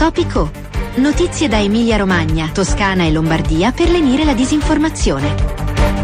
Topico. Notizie da Emilia-Romagna, Toscana e Lombardia per lenire la disinformazione.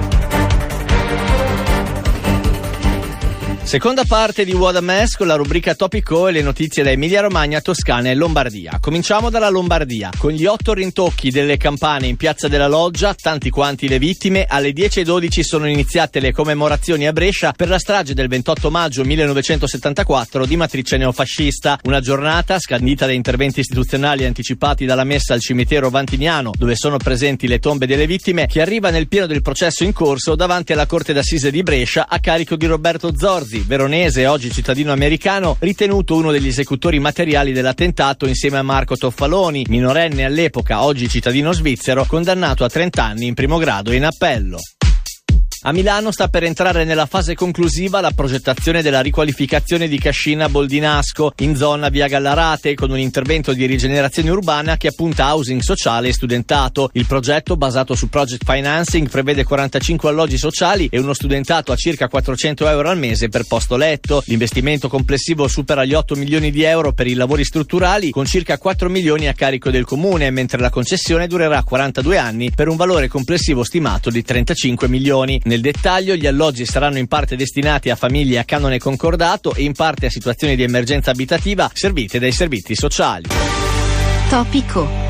Seconda parte di What a Mess con la rubrica Topico e le notizie da Emilia-Romagna, Toscana e Lombardia. Cominciamo dalla Lombardia. Con gli 8 rintocchi delle campane in Piazza della Loggia, tanti quanti le vittime, alle 10:12 sono iniziate le commemorazioni a Brescia per la strage del 28 maggio 1974 di matrice neofascista. Una giornata scandita da interventi istituzionali anticipati dalla messa al cimitero Vantiniano, dove sono presenti le tombe delle vittime, che arriva nel pieno del processo in corso davanti alla Corte d'Assise di Brescia a carico di Roberto Zorzi, veronese, oggi cittadino americano, ritenuto uno degli esecutori materiali dell'attentato insieme a Marco Toffaloni, minorenne all'epoca, oggi cittadino svizzero, condannato a 30 anni in primo grado e in appello. A Milano sta per entrare nella fase conclusiva la progettazione della riqualificazione di Cascina Boldinasco in zona via Gallarate, con un intervento di rigenerazione urbana che appunta a housing sociale e studentato. Il progetto, basato su project financing, prevede 45 alloggi sociali e uno studentato a circa 400 euro al mese per posto letto. L'investimento complessivo supera gli 8 milioni di euro per i lavori strutturali, con circa 4 milioni a carico del comune, mentre la concessione durerà 42 anni per un valore complessivo stimato di 35 milioni. Nel dettaglio, gli alloggi saranno in parte destinati a famiglie a canone concordato e in parte a situazioni di emergenza abitativa servite dai servizi sociali. Topico.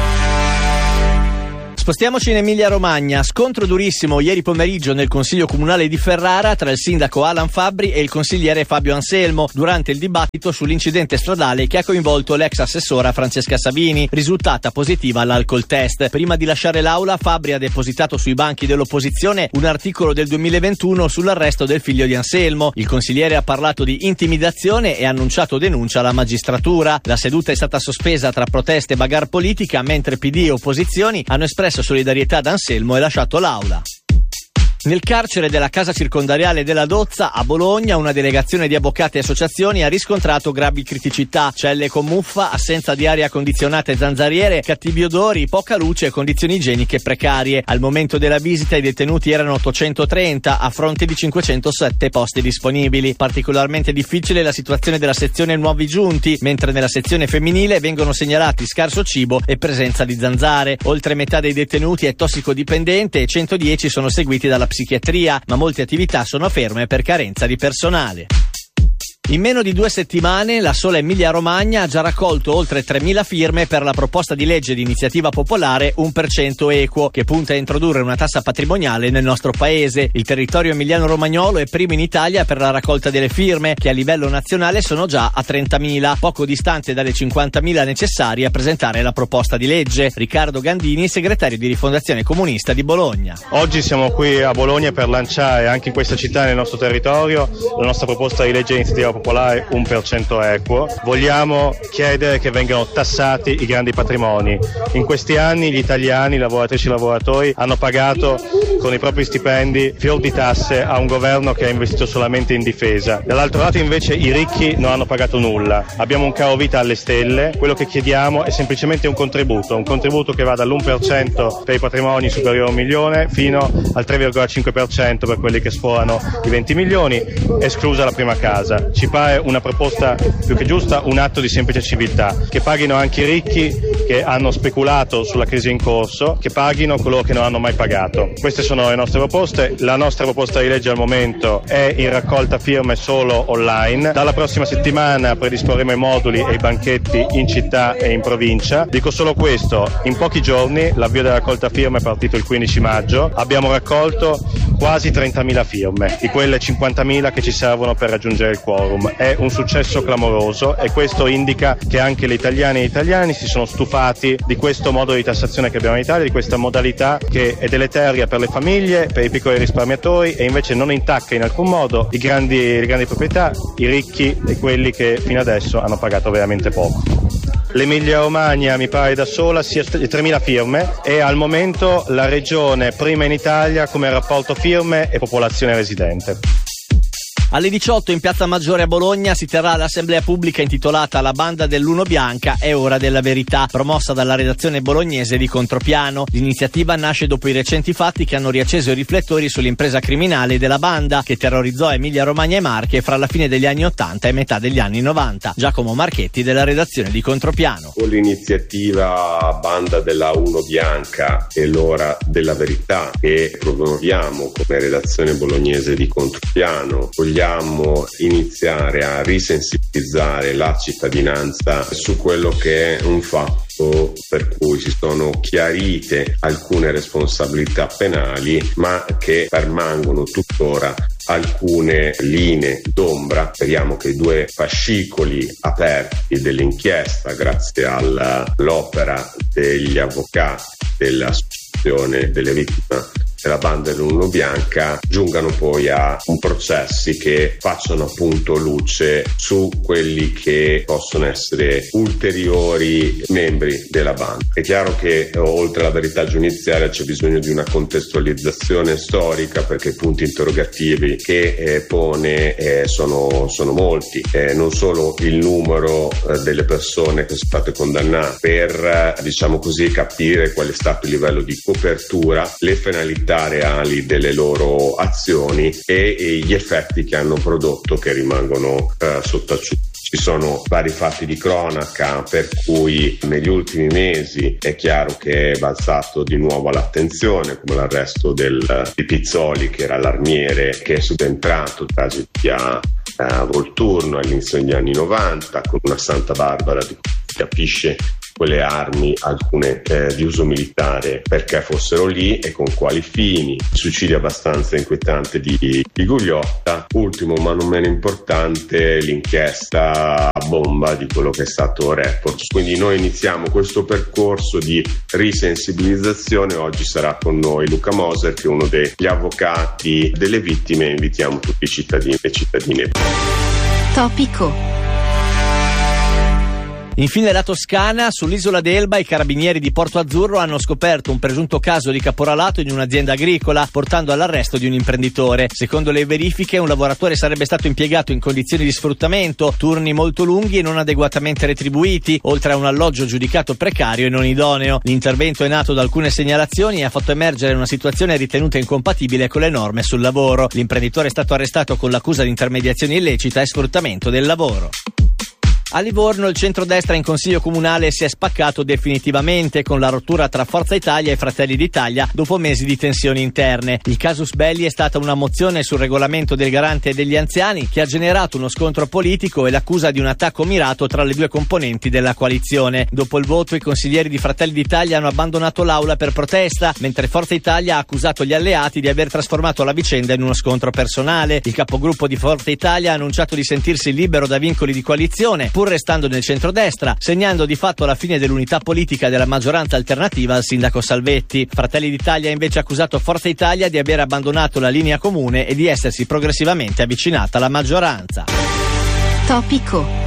Spostiamoci in Emilia-Romagna. Scontro durissimo ieri pomeriggio nel Consiglio Comunale di Ferrara tra il sindaco Alan Fabbri e il consigliere Fabio Anselmo durante il dibattito sull'incidente stradale che ha coinvolto l'ex assessora Francesca Savini, risultata positiva all'alcol test. Prima di lasciare l'aula, Fabbri ha depositato sui banchi dell'opposizione un articolo del 2021 sull'arresto del figlio di Anselmo. Il consigliere ha parlato di intimidazione e ha annunciato denuncia alla magistratura. La seduta è stata sospesa tra proteste e bagarre politica, mentre PD e opposizioni hanno espresso solidarietà ad Anselmo e lasciato l'aula. Nel carcere della casa circondariale della Dozza a Bologna, una delegazione di avvocati e associazioni ha riscontrato gravi criticità: celle con muffa, assenza di aria condizionata e zanzariere, cattivi odori, poca luce e condizioni igieniche precarie. Al momento della visita i detenuti erano 830 a fronte di 507 posti disponibili. Particolarmente difficile la situazione della sezione nuovi giunti, mentre nella sezione femminile vengono segnalati scarso cibo e presenza di zanzare. Oltre metà dei detenuti è tossicodipendente e 110 sono seguiti dalla psichiatria, ma molte attività sono ferme per carenza di personale. In meno di 2 settimane la sola Emilia-Romagna ha già raccolto oltre 3.000 firme per la proposta di legge di iniziativa popolare 1% equo, che punta a introdurre una tassa patrimoniale nel nostro paese. Il territorio emiliano-romagnolo è primo in Italia per la raccolta delle firme, che a livello nazionale sono già a 30.000, poco distante dalle 50.000 necessarie a presentare la proposta di legge. Riccardo Gandini, segretario di Rifondazione Comunista di Bologna. Oggi siamo qui a Bologna per lanciare anche in questa città, nel nostro territorio, la nostra proposta di legge di iniziativa popolare 1% equo. Vogliamo chiedere che vengano tassati i grandi patrimoni. In questi anni gli italiani, lavoratrici e lavoratori, hanno pagato con i propri stipendi fior di tasse a un governo che ha investito solamente in difesa. Dall'altro lato invece i ricchi non hanno pagato nulla. Abbiamo un caro vita alle stelle. Quello che chiediamo è semplicemente un contributo che va dall'1% per i patrimoni superiori a 1 milione fino al 3,5% per quelli che sforano i 20 milioni, esclusa la prima casa. Ci pare una proposta più che giusta, un atto di semplice civiltà, che paghino anche i ricchi che hanno speculato sulla crisi in corso, che paghino coloro che non hanno mai pagato. Queste sono le nostre proposte. La nostra proposta di legge al momento è in raccolta firme solo online. Dalla prossima settimana predisporremo i moduli e i banchetti in città e in provincia. Dico solo questo: in pochi giorni, l'avvio della raccolta firme è partito il 15 maggio, abbiamo raccolto quasi 30.000 firme, di quelle 50.000 che ci servono per raggiungere il quorum. È un successo clamoroso e questo indica che anche le italiane e gli italiani si sono stufati di questo modo di tassazione che abbiamo in Italia, di questa modalità che è deleteria per le famiglie, per i piccoli risparmiatori e invece non intacca in alcun modo le grandi proprietà, i ricchi e quelli che fino adesso hanno pagato veramente poco. L'Emilia Romagna mi pare da sola sia 3.000 firme e al momento la regione prima in Italia come rapporto firme e popolazione residente. Alle 18 in Piazza Maggiore a Bologna si terrà l'assemblea pubblica intitolata La banda dell'Uno Bianca è ora della verità, promossa dalla redazione bolognese di Contropiano. L'iniziativa nasce dopo i recenti fatti che hanno riacceso i riflettori sull'impresa criminale della banda che terrorizzò Emilia Romagna e Marche fra la fine degli anni 80 e metà degli anni 90. Giacomo Marchetti della redazione di Contropiano. Con l'iniziativa Banda della Uno Bianca è l'ora della verità che promuoviamo come redazione bolognese di Contropiano, vogliamo iniziare a risensibilizzare la cittadinanza su quello che è un fatto per cui si sono chiarite alcune responsabilità penali, ma che permangono tuttora alcune linee d'ombra. Speriamo che i 2 fascicoli aperti dell'inchiesta, grazie all'opera degli avvocati dell'associazione delle vittime della banda dell'Uno Bianca, giungano poi a processi che facciano appunto luce su quelli che possono essere ulteriori membri della banda. È chiaro che oltre alla verità giudiziaria c'è bisogno di una contestualizzazione storica, perché i punti interrogativi che pone sono molti, non solo il numero delle persone che sono state condannate, per diciamo così capire qual è stato il livello di copertura, le finalità reali delle loro azioni e gli effetti che hanno prodotto, che rimangono sottaciuti. Ci sono vari fatti di cronaca per cui negli ultimi mesi è chiaro che è balzato di nuovo all'attenzione, come l'arresto di Pizzoli, che era l'armiere che è subentrato tragedia Volturno all'inizio degli anni 90, con una Santa Barbara di cui si capisce quelle armi, alcune di uso militare, perché fossero lì e con quali fini. Suicidio abbastanza inquietante di Gugliotta. Ultimo ma non meno importante, l'inchiesta a bomba di quello che è stato Records. Quindi noi iniziamo questo percorso di risensibilizzazione. Oggi sarà con noi Luca Moser, che è uno degli avvocati delle vittime. Invitiamo tutti i cittadini e cittadine. Topico. Infine la Toscana, sull'isola d'Elba i carabinieri di Porto Azzurro hanno scoperto un presunto caso di caporalato in un'azienda agricola, portando all'arresto di un imprenditore. Secondo le verifiche, un lavoratore sarebbe stato impiegato in condizioni di sfruttamento, turni molto lunghi e non adeguatamente retribuiti, oltre a un alloggio giudicato precario e non idoneo. L'intervento è nato da alcune segnalazioni e ha fatto emergere una situazione ritenuta incompatibile con le norme sul lavoro. L'imprenditore è stato arrestato con l'accusa di intermediazione illecita e sfruttamento del lavoro. A Livorno il centrodestra in consiglio comunale si è spaccato definitivamente con la rottura tra Forza Italia e Fratelli d'Italia dopo mesi di tensioni interne. Il casus belli è stata una mozione sul regolamento del garante degli anziani che ha generato uno scontro politico e l'accusa di un attacco mirato tra le 2 componenti della coalizione. Dopo il voto i consiglieri di Fratelli d'Italia hanno abbandonato l'aula per protesta, mentre Forza Italia ha accusato gli alleati di aver trasformato la vicenda in uno scontro personale. Il capogruppo di Forza Italia ha annunciato di sentirsi libero da vincoli di coalizione, pur restando nel centrodestra, segnando di fatto la fine dell'unità politica della maggioranza alternativa al sindaco Salvetti. Fratelli d'Italia ha invece accusato Forza Italia di aver abbandonato la linea comune e di essersi progressivamente avvicinata alla maggioranza. Topico.